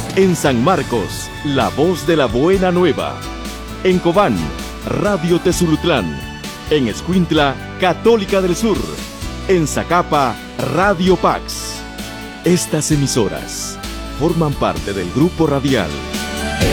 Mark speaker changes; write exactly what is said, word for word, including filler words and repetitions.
Speaker 1: En San Marcos, La Voz de la Buena Nueva. En Cobán, Radio Tezulutlán. En Escuintla, Católica del Sur. En Zacapa, Radio Pax. Estas emisoras forman parte del grupo radial